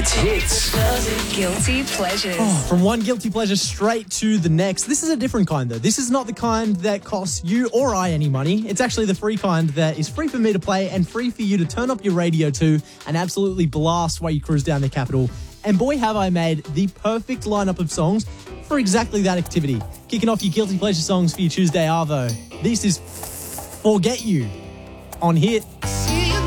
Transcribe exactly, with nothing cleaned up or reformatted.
It's hits. Guilty pleasures. Oh, from one guilty pleasure straight to the next. This is a different kind, though. This is not the kind that costs you or I any money. It's actually the free kind that is free for me to play and free for you to turn up your radio to and absolutely blast while you cruise down the capital. And boy, have I made the perfect lineup of songs for exactly that activity. Kicking off your guilty pleasure songs for your Tuesday Arvo. This is Forget You on Hit.